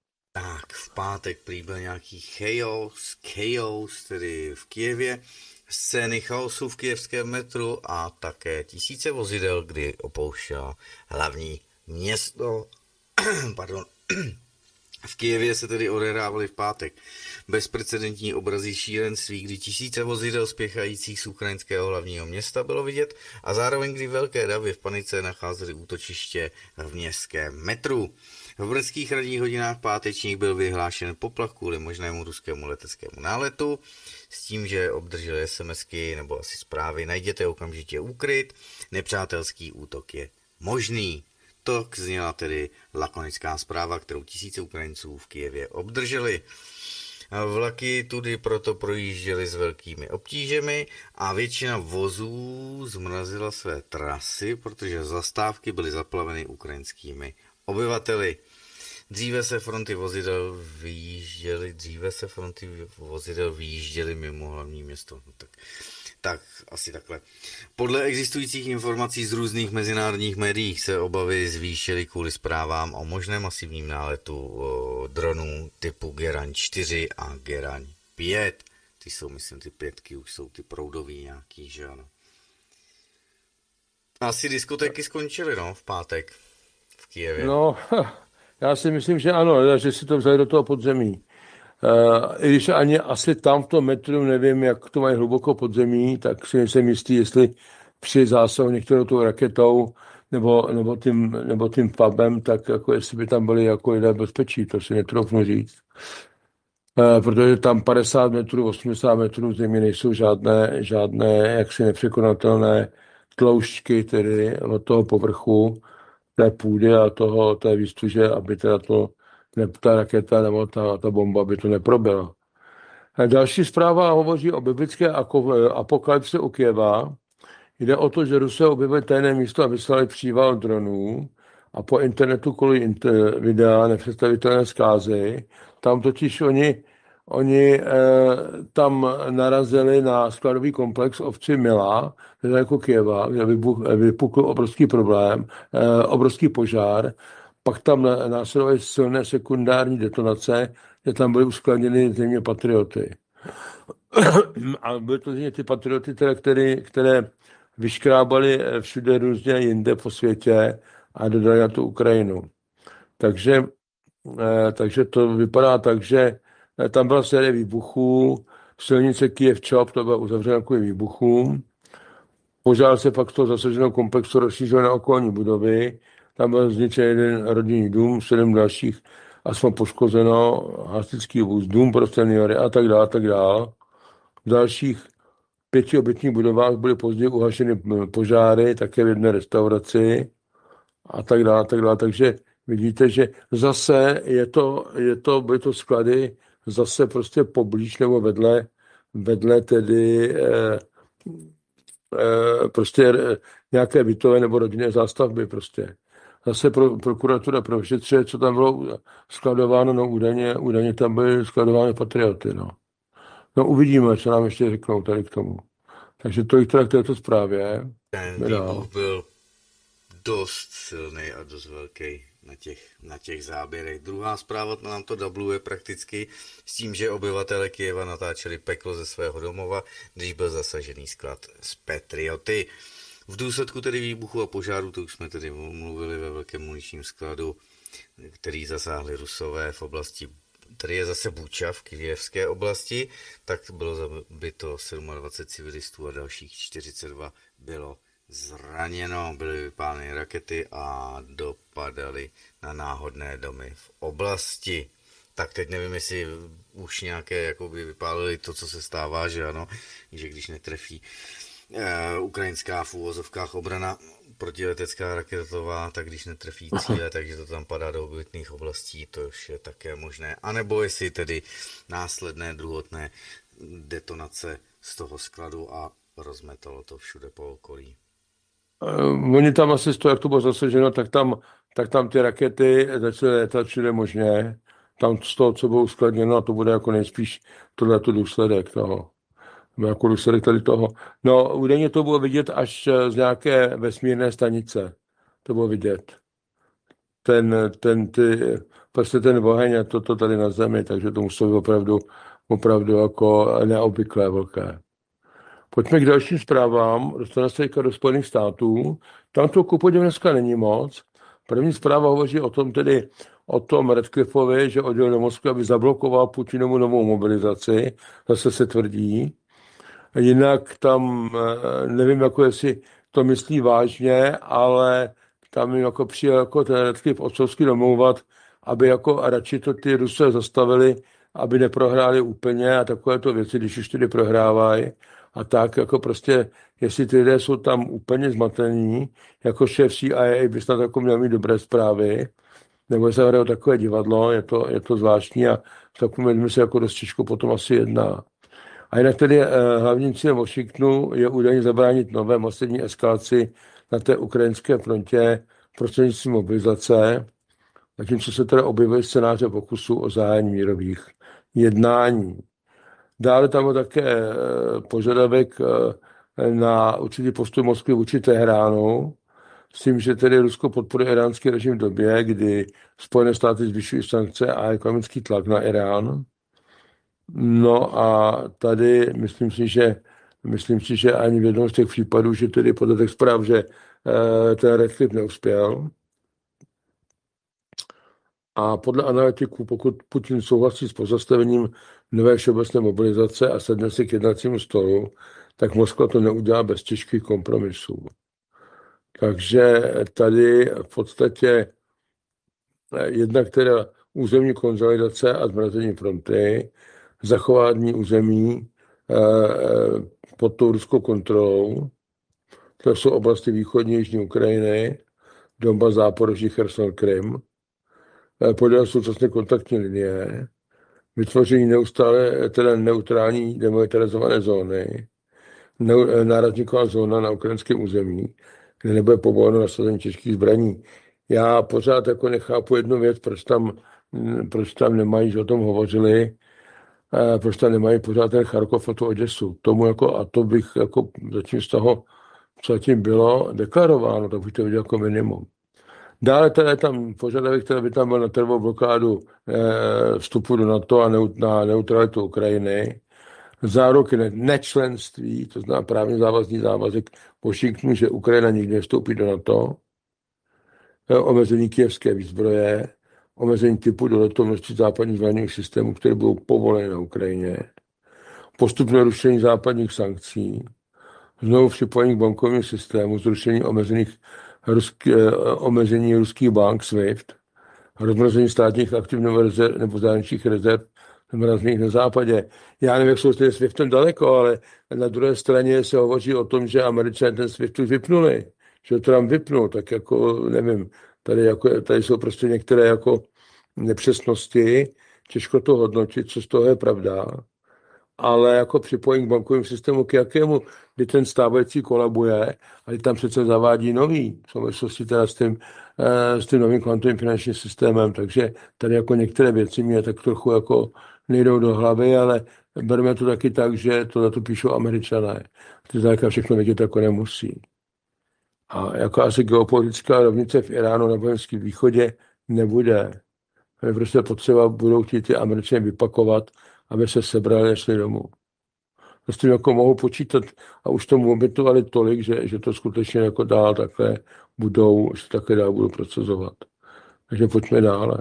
Tak, v pátek prý byl nějaký chaos, tedy v Kyjevě. scény chaosu v kyjevském metru a také tisíce vozidel, kdy opouštěla hlavní město. Pardon. V Kyjevě se tedy odehrávaly v pátek bezprecedentní obrazy šílenství, kdy tisíce vozidel spěchajících z ukrajinského hlavního města bylo vidět a zároveň kdy velké davy v panice nacházely útočiště v městském metru. V brzkých ranních hodinách pátečních byl vyhlášen poplach kvůli možnému ruskému leteckému náletu s tím, že obdrželi SMSky nebo asi zprávy: najděte okamžitě úkryt, nepřátelský útok je možný. To zněla tedy lakonická zpráva, kterou tisíce Ukrajinců v Kyjevě obdrželi. Vlaky tudy proto projížděly s velkými obtížemi a většina vozů zmrazila své trasy, protože zastávky byly zaplaveny ukrajinskými obyvateli. Dříve se fronty vozidel vyjížděly mimo hlavní město. No tak asi takhle. Podle existujících informací z různých mezinárodních médií se obavy zvýšily kvůli zprávám o možném masivním náletu dronů typu Geraň 4 a Geraň 5. Ty jsou, myslím, ty 5 už jsou ty proudový nějaký, že ano. Asi diskotéky skončily, no, v pátek v Kyjevě. No, já si myslím, že ano, že si to vzali do toho podzemí. I když ani asi tam v tom metru nevím, jak to mají hluboko podzemí, tak si nejsem jistý, jestli při zásahu některou tou raketou nebo tím pubem, tak jako jestli by tam byli jako lidé bezpečí, to si netroufnu říct. Protože tam 50 metrů, 80 metrů země nejsou žádné jaksi nepřekonatelné tloušťky, tedy od toho povrchu té půdy a té výstuže, aby teda ta raketa nebo ta bomba by to neprobila. Další zpráva hovoří o biblické apokalypse u Kyjeva. Jde o to, že Rusové objevili tajné místo a vyslali příval dronů a po internetu kolí videa nepředstavitelné zkázy. Tam totiž oni tam narazili na skladový komplex Ovci Mila, jako Kyjeva, kde vypukl obrovský problém, obrovský požár. Pak tam následovaly silné sekundární detonace, kde tam byly uskladněny země patrioty. A byly to země ty patrioty, které vyškrábali všude různě jinde po světě a dodali na tu Ukrajinu. Takže to vypadá tak, že tam byla série výbuchů, silnice Kyjev-Čop, to byla uzavřena kvůli výbuchům. Požár se pak z toho zasaženého komplexu rozšířil na okolní budovy. Tam byl zničen jeden rodinný dům, 7 dalších aspoň poškozeno, hasičský vůz, dům pro seniory a tak dále. V dalších 5 obytných budovách byly později uhašeny požáry, také v jedné restauraci a tak dále. Takže vidíte, že zase byly to sklady zase prostě poblíž nebo vedle tedy prostě nějaké bytové nebo rodinné zástavby prostě. Zase prokuratura prošetřuje, co tam bylo skladováno, no údajně tam byly skladovány patrioty, no. No uvidíme, co nám ještě řeknou tady k tomu. Takže to teda k této zprávě. Ten výbuch byl dost silný a dost velký na těch záběrech. Druhá zpráva nám to dubluje prakticky s tím, že obyvatele Kyjeva natáčeli peklo ze svého domova, když byl zasažený sklad s patrioty. V důsledku tedy výbuchu a požáru, to už jsme tedy mluvili, ve velkém muničním skladu, který zasáhli Rusové v oblasti, tady je zase Buča v kyjevské oblasti, tak bylo zabito 27 civilistů a dalších 42 bylo zraněno, byly vypáleny rakety a dopadaly na náhodné domy v oblasti. Tak teď nevím, jestli už nějaké jakoby vypálili to, co se stává, že ano, že když netrefí ukrajinská v úvozovkách obrana protiletecká raketová, tak když netrefí cíle, takže to tam padá do obytných oblastí, to už je také možné. A nebo jestli tedy následné druhotné detonace z toho skladu a rozmetalo to všude po okolí. Oni tam asi z toho, jak to bylo zasaženo, tak tam ty rakety začaly letat všude možně. Tam z toho, co bylo uskladněno, a to bude jako nejspíš tohleto důsledek toho. Jako důsledek tady toho. No, údajně to bylo vidět až z nějaké vesmírné stanice. To bylo vidět. Prostě ten oheň a to tady na Zemi, takže to muselo být opravdu jako neobvyklé velké. Pojďme k dalším zprávám. Dostaneme se do Spojených států. Tam to kupodivu dneska není moc. První zpráva hovoří o tom Radcliffovi, že odjel do Moskvy, aby zablokoval Putinovu novou mobilizaci. Zase se tvrdí. Jinak tam nevím, jako jestli to myslí vážně, ale tam jim jako přijel jako ten Radcliffe otcovsky domlouvat, aby jako radši to ty Rusové zastavili, aby neprohráli úplně a takovéto věci, když už tedy prohrávají. A tak jako prostě, jestli ty lidé jsou tam úplně zmatení, jako šéf CIA by snad jako měl mít dobré zprávy, nebo se hrajou takové divadlo, je to zvláštní a s takovým lidmi se jako dost těžko potom asi jedná. A jinak tedy hlavním cílem Washingtonu je údajně zabránit nové masivní eskalaci na té ukrajinské frontě prostřednictvím mobilizace, zatímco se teda objevily scénáře pokusů o zahájení mírových jednání. Dále tam je také požadavek na určitý postup Moskvy vůči Teheránu, s tím, že tedy Rusko podporuje iránský režim v době, kdy Spojené státy zvyšují sankce a ekonomický tlak na Irán. No a tady myslím si, že ani v jednom z těch případů, že tedy podle těch zpráv, že ten Radcliffe neuspěl. A podle analytiků, pokud Putin souhlasí s pozastavením nové všeobecné mobilizace a sedne si k jednacímu stolu, tak Moskva to neudělá bez těžkých kompromisů. Takže tady v podstatě jednak teda územní konsolidace a zmrazení fronty, zachování území pod tou ruskou kontrolou. To jsou oblasti východní Jižní Ukrajiny, Donbas, Záporoží, Cherson, Krym. Podél současné kontaktní linie, vytvoření neustále teda neutrální demilitarizované zóny, nárazníková zóna na ukrajinském území, kde nebude povoleno nasazení těžkých zbraní. Já pořád jako nechápu jednu věc, proč tam nemají, že o tom hovořili, proč tam nemají pořád ten Charkov a tu Oděsu. A to bych jako zatím z toho, co zatím bylo deklarováno, tak bych to viděl jako minimum. Dále teda je tam požadavek, který by tam byl na trvalou blokádu vstupu do NATO a na neutralitu Ukrajiny. Záruky nečlenství, to znamená právně závazný závazek Washingtonu, že Ukrajina nikdy nevstoupí do NATO. Omezení kyjevské výzbroje, omezení typu doletu množství západních zbraňových systémů, které budou povoleny na Ukrajině. Postupné rušení západních sankcí. Znovu připojení k bankovním systému, zrušení omezení ruských bank SWIFT, rozmrazení státních aktiv nebo zahraničních rezerv zmrazených na západě. Já nevím, jak jsou s tím SWIFTem daleko, ale na druhé straně se hovoří o tom, že Američané ten SWIFT už vypnuli, že to Trump vypnul, tak jako nevím, tady jsou prostě některé jako nepřesnosti, těžko to hodnotit, co z toho je pravda, ale jako připojení k bankovým systému k jakému, kdy ten stávající kolabuje, ale tam přece zavádí nový, v souvislosti teda s tím novým kvantovým finančním systémem, takže tady jako některé věci mě tak trochu jako nejdou do hlavy, ale bereme to taky tak, že to na to píšou Američané. Ty zdaleka všechno vědět jako nemusí. A jako asi geopolitická rovnice v Iránu na Blízkém východě nebude. Prostě potřeba budou chtít ty Američané vypakovat, aby se sebrali a šli domů. To s tím jako mohou počítat a už tomu obětovali tolik, že to skutečně jako dál takhle budou procesovat. Takže pojďme dále.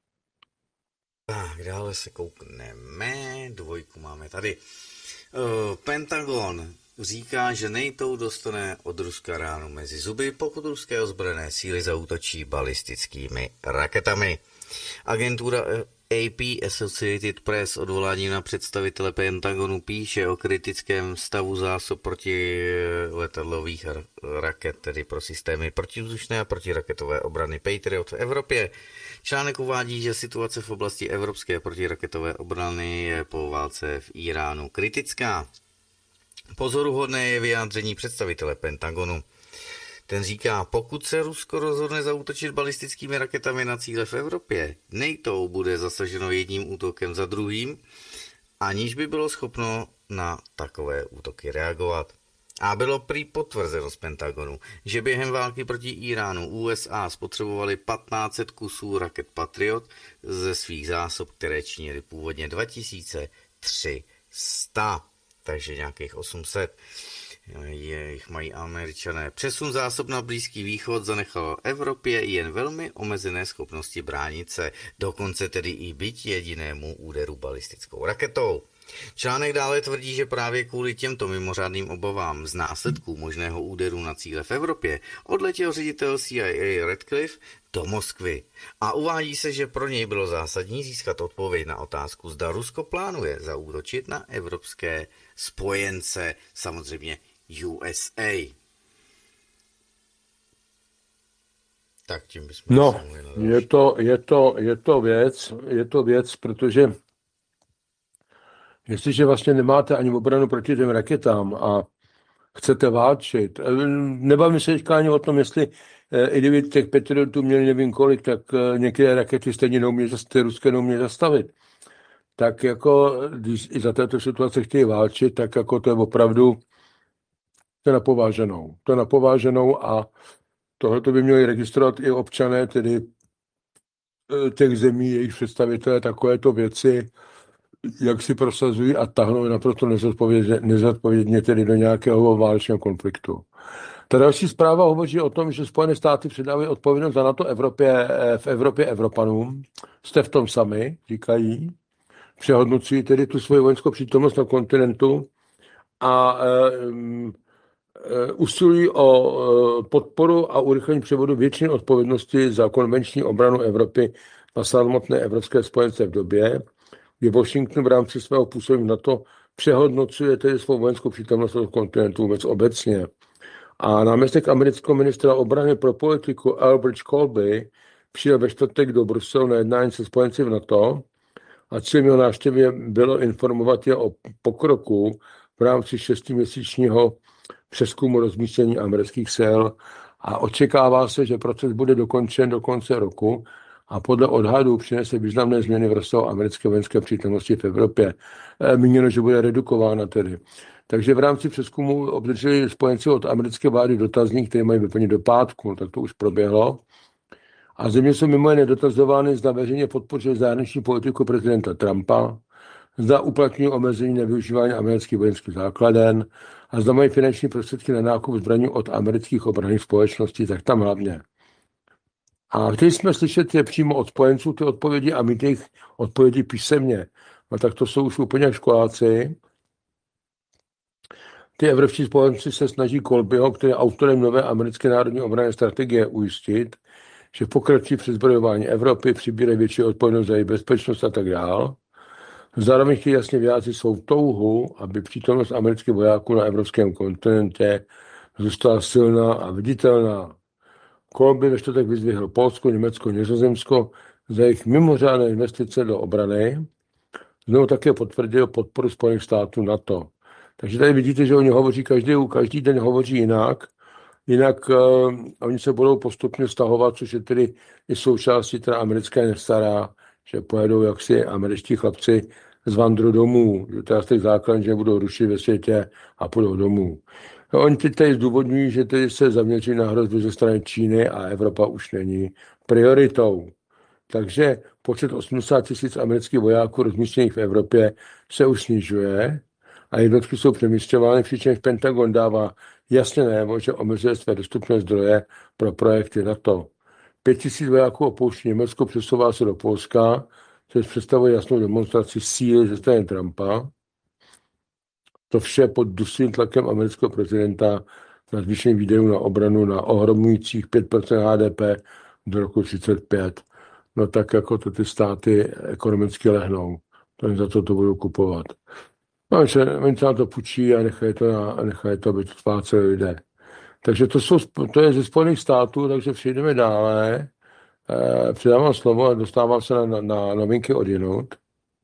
Tak, dále se koukneme, dvojku máme tady. Pentagon říká, že NATO dostane od Ruska ránu mezi zuby, pokud ruské ozbrojené síly zaútočí balistickými raketami. Agentura AP Associated Press odvolání na představitele Pentagonu píše o kritickém stavu zásob protiletadlových raket, tedy pro systémy protivzdušné a protiraketové obrany Patriot v Evropě. Článek uvádí, že situace v oblasti evropské protiraketové obrany je po válce v Iránu kritická. Pozoruhodné je vyjádření představitele Pentagonu. Ten říká, pokud se Rusko rozhodne zaútočit balistickými raketami na cíle v Evropě, NATO bude zasaženo jedním útokem za druhým, aniž by bylo schopno na takové útoky reagovat. A bylo prý potvrzeno z Pentagonu, že během války proti Iránu USA spotřebovali 1500 kusů raket Patriot ze svých zásob, které činily původně 2300. takže nějakých 800. Jich mají Američané. Přesun zásob na Blízký východ zanechal Evropě jen velmi omezené schopnosti bránit se, dokonce tedy i byť jedinému úderu balistickou raketou. Článek dále tvrdí, že právě kvůli těmto mimořádným obavám z následků možného úderu na cíle v Evropě odletěl ředitel CIA Radcliffe do Moskvy. A uvádí se, že pro něj bylo zásadní získat odpověď na otázku, zda Rusko plánuje zaútočit na evropské spojence, samozřejmě USA. Tak tím bychom No, je to věc, protože jestliže vlastně nemáte ani obranu proti těm raketám a chcete válčit, nebavím se teďka ani o tom, jestli i kdyby těch Patriotů měli nevím kolik, tak některé rakety stejně ty ruské neumějí zastavit. Tak jako, když i za této situace chtějí válčit, tak jako to je opravdu to je na pováženou a tohleto by měli registrovat i občané, tedy těch zemí, jejich představitelé, takovéto věci, jak si prosazují a tahnou naprosto nezodpovědně tedy do nějakého válečného konfliktu. Ta další zpráva hovoří o tom, že Spojené státy předávají odpovědnost za NATO v Evropě Evropanům. Jste v tom sami, říkají. Přehodnocují tedy tu svoji vojenskou přítomnost na kontinentu a usilují o podporu a urychlení převodu většiny odpovědnosti za konvenční obranu Evropy na samotné evropské spojence v době, kdy Washington v rámci svého působení NATO přehodnocuje tedy svou vojenskou přítomnost na kontinentu vůbec obecně. A náměstek amerického ministra obrany pro politiku Albert Colby přijel ve čtvrtek do Bruselu na jednání se spojenci v NATO a cílem jeho návštěvy bylo informovat je o pokroku v rámci 6měsíčního přezkumu rozmístění amerických sil a očekává se, že proces bude dokončen do konce roku a podle odhadů přinese významné změny v rozsahu americké vojenské přítomnosti v Evropě. Míněno, že bude redukována tedy. Takže v rámci přezkumu obdrželi spojenci od americké vlády dotazník, který mají vyplnit do pátku, tak to už proběhlo. A země jsou mimo jiné dotazovány, zda veřejně podpořili zahraniční politiku prezidenta Trumpa, zda uplatňují omezení na využívání amerických vojenských základen a zda mají finanční prostředky na nákup zbraní od amerických obranných společností, tak tam hlavně. A chtěli jsme slyšet je přímo od spojenců ty odpovědi a mít jejich odpovědi písemně. No tak to jsou už úplně jak školáci. Ty evropští spojenci se snaží Colbyho, který je autorem nové americké národní obranné strategie, ujistit, že pokračují při zbrojování Evropy, přibírají větší odpovědnost za její bezpečnost a tak dál. Zároveň chtějí jasně vyjádřit svou touhu, aby přítomnost amerických vojáků na evropském kontinentě zůstala silná a viditelná. Colby ve čtvrtek vyzdvihl Polsko, Německo, Nizozemsko za jejich mimořádné investice do obrany. Znovu také potvrdil podporu Spojených států NATO. Takže tady vidíte, že oni hovoří každý den hovoří jinak oni se budou postupně stahovat, což je tedy i součástí teda americké nestará, že pojedou jaksi američtí chlapci z vandru domů, že teda z těch základů, že budou rušit ve světě a půjdou domů. No, oni teď tady zdůvodňují, že tedy se zaměří na hrozby ze strany Číny a Evropa už není prioritou. Takže počet 80 000 amerických vojáků rozmístěných v Evropě se už snižuje a jednotky jsou přemísťovány, přičemž Pentagon dává jasně najevo, že omezuje své dostupné zdroje pro projekty NATO. 5 000 vojáků opouští Německo, přesouvá se do Polska, což představuje jasnou demonstraci síly ze strany Trumpa. To vše pod dusným tlakem amerického prezidenta na zvýšení výdajů na obranu na ohromujících 5% HDP do roku 2035. No tak jako to ty státy ekonomicky lehnou. To za to budou kupovat. No, oni se na to půjčí a nechají to, aby to spláceli lidé. Takže to je ze Spojených států, takže přejdeme dále. Předávám slovo a dostávám se na novinky od jinut.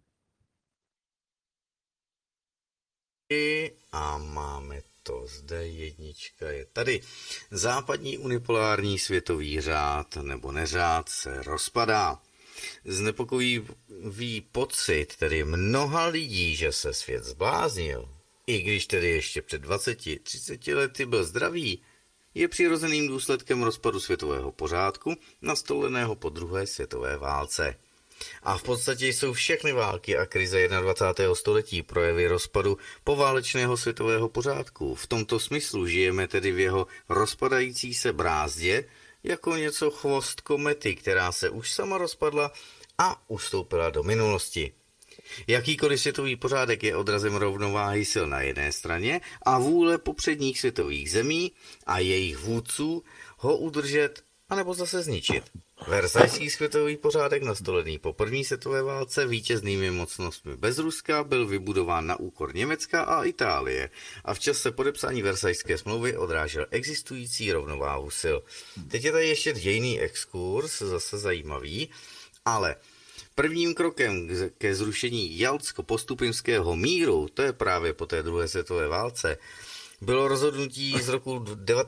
A máme to zde, jednička je tady. Západní unipolární světový řád nebo neřád se rozpadá. Znepokojivý pocit tedy mnoha lidí, že se svět zbláznil, i když tedy ještě před 20-30 lety byl zdravý, je přirozeným důsledkem rozpadu světového pořádku nastoleného po druhé světové válce. A v podstatě jsou všechny války a krize 21. století projevy rozpadu poválečného světového pořádku. V tomto smyslu žijeme tedy v jeho rozpadající se brázdě jako něco chvost komety, která se už sama rozpadla a ustoupila do minulosti. Jakýkoliv světový pořádek je odrazem rovnováhy sil na jedné straně a vůle popředních světových zemí a jejich vůdců ho udržet anebo zase zničit. Versajský světový pořádek nastolený po první světové válce vítěznými mocnostmi bez Ruska byl vybudován na úkor Německa a Itálie a v čase podepsání Versajské smlouvy odrážel existující rovnováhu sil. Teď je tady ještě dějný exkurs, zase zajímavý, ale prvním krokem ke zrušení Jaltsko-Postupimského míru, to je právě po té druhé světové válce, bylo rozhodnutí z roku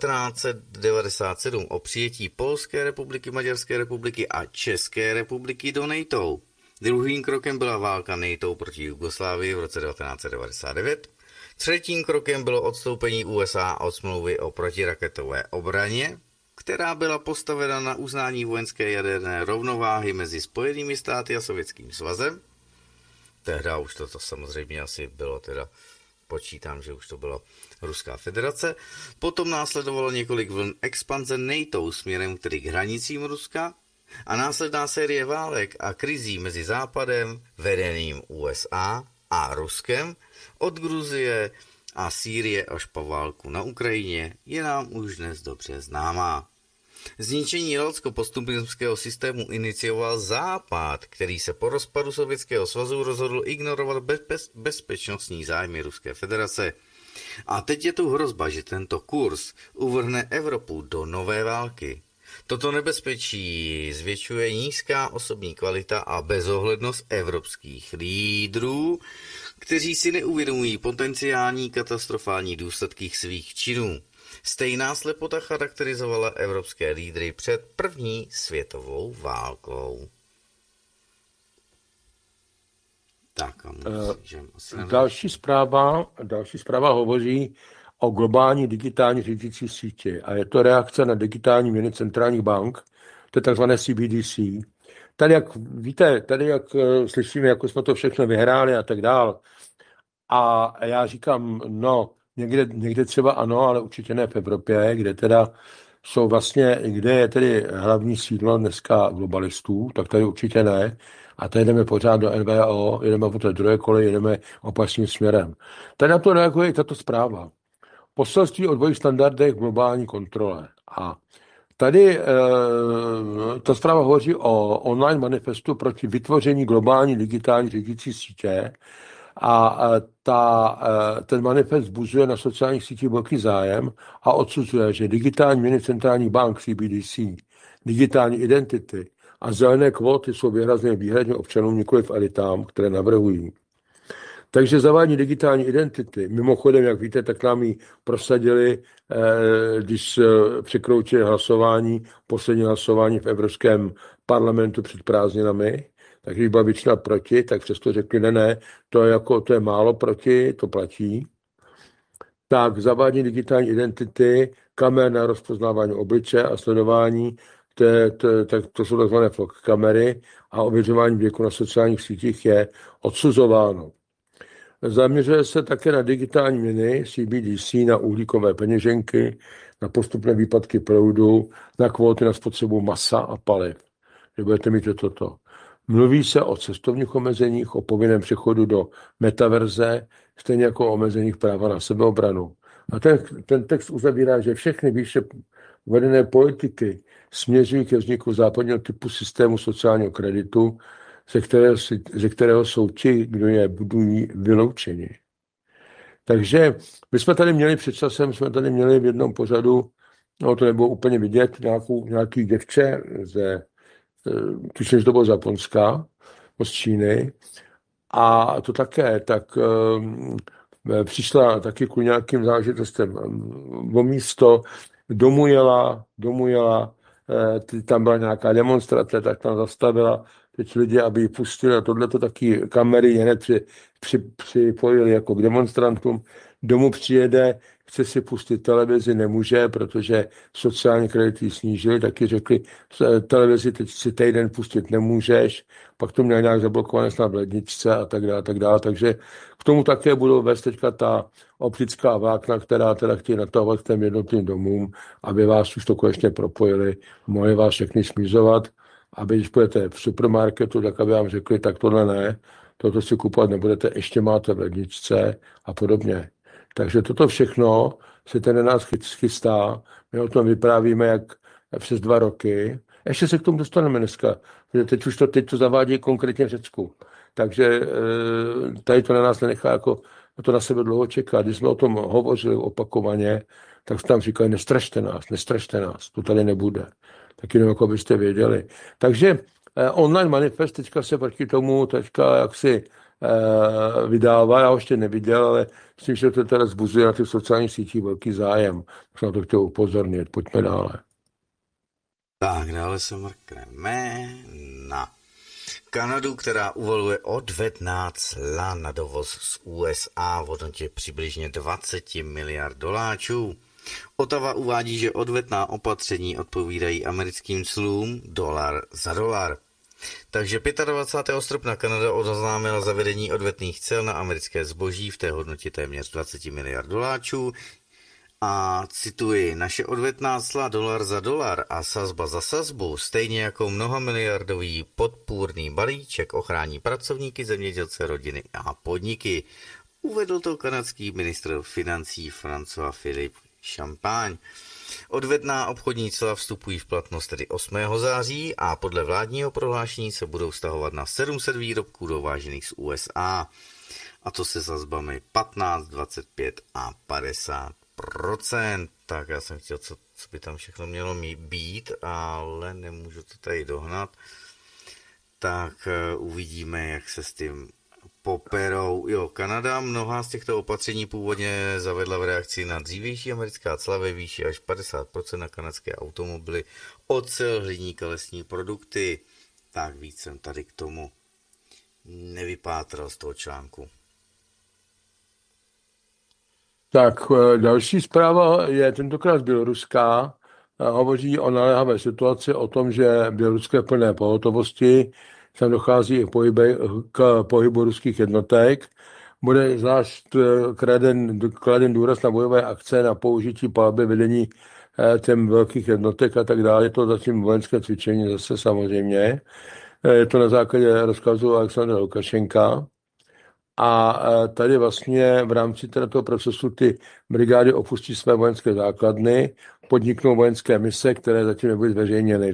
1997 o přijetí Polské republiky, Maďarské republiky a České republiky do NATO. Druhým krokem byla válka NATO proti Jugoslávii v roce 1999. Třetím krokem bylo odstoupení USA od smlouvy o protiraketové obraně, která byla postavena na uznání vojenské jaderné rovnováhy mezi Spojenými státy a Sovětským svazem. Tehdy už to samozřejmě asi bylo teda, počítám, že už to byla Ruská federace. Potom následovalo několik vln expanze NATO směrem tedy k hranicím Ruska a následná série válek a krizí mezi Západem, vedeným USA a Ruskem, od Gruzie a Sýrie až po válku na Ukrajině, je nám už dnes dobře známá. Zničení jaltsko-postupimského systému inicioval Západ, který se po rozpadu Sovětského svazu rozhodl ignorovat bezpečnostní zájmy Ruské federace. A teď je tu hrozba, že tento kurz uvrhne Evropu do nové války. Toto nebezpečí zvětšuje nízká osobní kvalita a bezohlednost evropských lídrů, kteří si neuvědomují potenciální katastrofální důsledky svých činů. Stejná slepota charakterizovala evropské lídry před první světovou válkou. Tak a další zpráva hovoří o globální digitální řídící síti a je to reakce na digitální měny centrálních bank, to je takzvané CBDC. Tady, jak víte, slyšíme, jako jsme to všechno vyhráli a tak dál. A já říkám, no, někde třeba ano, ale určitě ne v Evropě, kde je tedy hlavní sídlo dneska globalistů, tak tady určitě ne. A tady jdeme pořád do NVO, jedeme po té druhé kole, jedeme opačným směrem. Tady na to reaguje i tato zpráva. Poselství o dvojích standardech globální kontrole. A tady ta zpráva hovoří o online manifestu proti vytvoření globální digitální řídící sítě a ten manifest vzbuzuje na sociálních sítích velký zájem a odsuzuje, že digitální měny centrálních bank CBDC, digitální identity a zelené kvóty jsou vyhrazené výhradně občanům, nikoliv elitám, které navrhují. Takže zavádí digitální identity. Mimochodem, jak víte, tak nám ji prosadili, když překročili poslední hlasování v Evropském parlamentu před prázdninami. Tak když byla většina proti, tak přesto řekli, ne, to je málo proti, to platí. Tak zavádí digitální identity, kamer na rozpoznávání obličeje a sledování, to jsou takzvané flock kamery a ověřování věku na sociálních sítích je odsuzováno. Zaměřuje se také na digitální měny CBDC, na uhlíkové peněženky, na postupné výpadky proudu, na kvóty na spotřebu masa a paliv. Že budete mít toto. Mluví se o cestovních omezeních, o povinném přechodu do metaverze, stejně jako o omezeních práva na sebeobranu. A ten text uzavírá, že všechny výše uvedené politiky směřují ke vzniku západního typu systému sociálního kreditu, ze kterého jsou ti, kdo je budují, vyloučeni. Takže my jsme tady měli před časem, v jednom pořadu, no to nebylo úplně vidět, nějaký děvče tuším, že to bylo z Japonska, z Číny, a to také, tak přišla taky k nějakým záležitostem o místo, domů jela, tam byla nějaká demonstrace, tak tam zastavila teď lidi, aby ji pustili a tohleto taky kamery hned připojili jako k demonstrantům. Domů přijede, chce si pustit televizi, nemůže, protože sociální kredity snížily, taky řekli, televizi teď si týden pustit nemůžeš, pak to měl nějak zablokované snad v ledničce a tak dále, tak dále. Takže k tomu také budou vést teďka ta optická vlákna, která teda chtějí natahovat k těm jednotným domům, aby vás už to konečně propojili, mohli vás všechny smířovat, aby když budete v supermarketu, tak aby vám řekli, tak tohle ne, toto si kupovat nebudete, ještě máte v ledničce a podobně. Takže toto všechno se ten na nás chystá. My o tom vyprávíme jak přes 2 roky. Ještě se k tomu dostaneme dneska, protože teď to zavádí konkrétně v Řecku. Takže tady to na nás nenechá jako to na sebe dlouho čekat. Když jsme o tom hovořili opakovaně, tak jsme tam říkali, nestrašte nás, to tady nebude. Tak jenom jako byste věděli. Takže online manifest teďka se proti tomu teďka jaksi vydává, já ho ještě neviděl, ale myslím, že to teda zbuzuje na těch sociálních sítích velký zájem. Tak na to chtěl upozornit, pojďme dále. Tak, dále se mrkneme na Kanadu, která uvaluje odvetná cla na dovoz z USA v hodnotě přibližně 20 miliard doláčů. Ottawa uvádí, že odvetná opatření odpovídají americkým clům dolar za dolar. Takže 25. srpna Kanada oznámila zavedení odvetných cel na americké zboží v té hodnotě téměř 20 miliard doláčů. A cituji, naše odvetná cla dolar za dolar a sazba za sazbu, stejně jako mnohamiliardový podpůrný balíček ochrání pracovníky, zemědělce, rodiny a podniky. Uvedl to kanadský ministr financí François-Philippe Champagne. Odvetná obchodní cla vstupují v platnost tedy 8. září a podle vládního prohlášení se budou vztahovat na 700 výrobků dovážených z USA. A to se sazbami 15, 25 a 50%. Tak já jsem chtěl, co by tam všechno mělo být, ale nemůžu to tady dohnat. Tak uvidíme, jak se s tím poperou. Jo, Kanada mnoha z těchto opatření původně zavedla v reakci na dřívější americká cla ve výši až 50% na kanadské automobily, ocel, hliník a lesní produkty. Tak víc jsem tady k tomu nevypátral z toho článku. Tak další zpráva je tentokrát běloruská. Hovoří o naléhavé situaci, o tom, že Bělorusko je plné pohotovosti, tam dochází k pohybu ruských jednotek. Bude zvlášť kladen důraz na bojové akce, na použití palby, vedení těm velkých jednotek a tak dále. Je to zatím vojenské cvičení zase samozřejmě. Je to na základě rozkazu Alexandra Lukašenka. A tady vlastně v rámci toho procesu ty brigády opustí své vojenské základny, podniknou vojenské mise, které zatím nebyly zveřejněny.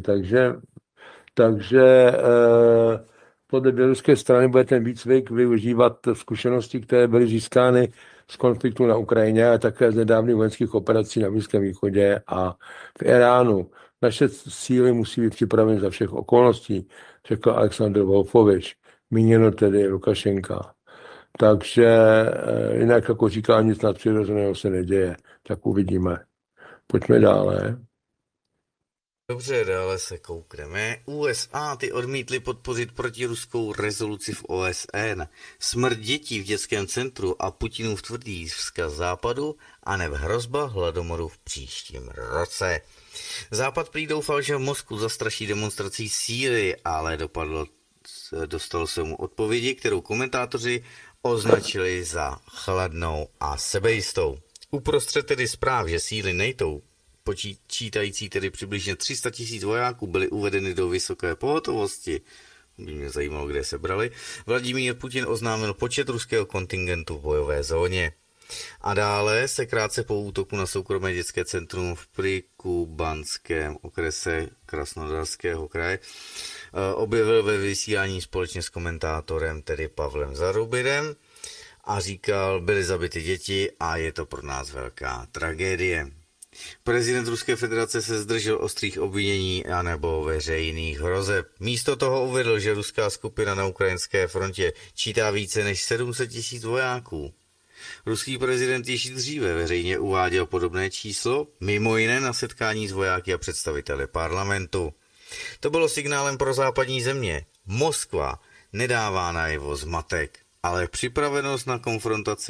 Takže podle běloruské strany bude ten výcvik využívat zkušenosti, které byly získány z konfliktu na Ukrajině a také z nedávných vojenských operací na Blízkém východě a v Iránu. Naše síly musí být připraveny za všech okolností, řekl Aleksandr Wolfovič, míněno tedy Lukašenka. Takže jinak, jako říká, nic nadpřirozeného se neděje. Tak uvidíme. Pojďme dále. Dobře, dále se koukneme. USA ty odmítly podpořit protiruskou rezoluci v OSN. Smrt dětí v dětském centru a Putinův tvrdý vzkaz západu a neb hrozba hladomoru v příštím roce. Západ prý doufal, že v Moskvu zastraší demonstrací síly, ale dostalo se mu odpovědi, kterou komentátoři označili za chladnou a sebejistou. Uprostřed tedy zpráv, že síly NATO, počítající tedy přibližně 300 000 vojáků, byly uvedeny do vysoké pohotovosti, by mě zajímalo, kde se brali, Vladimír Putin oznámil počet ruského kontingentu v bojové zóně. A dále se krátce po útoku na soukromé dětské centrum v Prikubanském okrese Krasnodarského kraje objevil ve vysílání společně s komentátorem, tedy Pavlem Zarubirem, a říkal, byly zabity děti a je to pro nás velká tragédie. Prezident Ruské federace se zdržel ostrých obvinění anebo veřejných hrozeb. Místo toho uvedl, že ruská skupina na ukrajinské frontě čítá více než 700 000 vojáků. Ruský prezident již dříve veřejně uváděl podobné číslo, mimo jiné na setkání s vojáky a představiteli parlamentu. To bylo signálem pro západní země. Moskva nedává najevo zmatek, ale připravenost na konfrontaci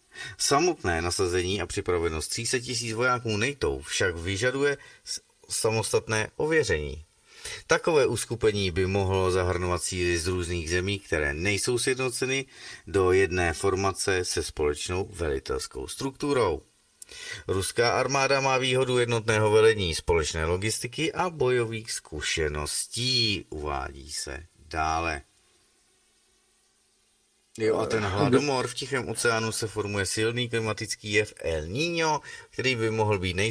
Samotné nasazení a připravenost 300 000 vojáků NATO však vyžaduje samostatné ověření. Takové uskupení by mohlo zahrnovat síly z různých zemí, které nejsou sjednoceny do jedné formace se společnou velitelskou strukturou. Ruská armáda má výhodu jednotného velení, společné logistiky a bojových zkušeností, uvádí se dále. Jo, a ten hladomor v Tichém oceánu se formuje silný klimatický jev El Niño, který by mohl být